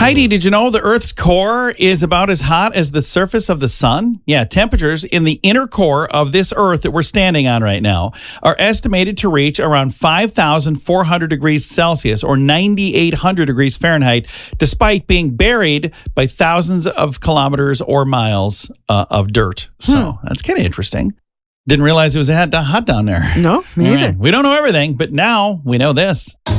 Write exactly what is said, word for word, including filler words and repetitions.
Heidi, did you know the Earth's core is about as hot as the surface of the sun? Yeah, temperatures in the inner core of this Earth that we're standing on right now are estimated to reach around five thousand four hundred degrees Celsius or nine thousand eight hundred degrees Fahrenheit, despite being buried by thousands of kilometers or miles uh, of dirt. So hmm. that's kind of interesting. Didn't realize it was hot, hot down there. No, me either. We don't know everything, but now we know this.